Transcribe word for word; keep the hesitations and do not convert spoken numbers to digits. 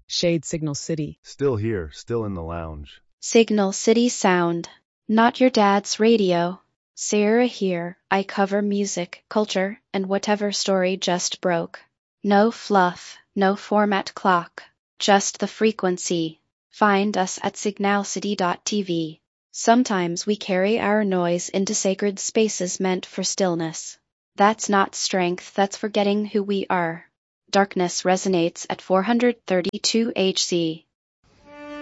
Shade Signal City. Still here, still in the lounge. Signal City Sound. Not your dad's radio. Sarah here, I cover music, culture, and whatever story just broke. No fluff, no format clock, just the frequency. Find us at signal city dot t v. Sometimes we carry our noise into sacred spaces meant for stillness. That's not strength, that's forgetting who we are. Darkness resonates at four thirty-two H Z.